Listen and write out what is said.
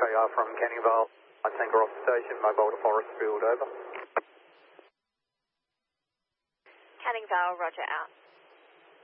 KR from Canning Vale, Tanker off station, mobile to Forestfield, over. Canning Vale, roger out.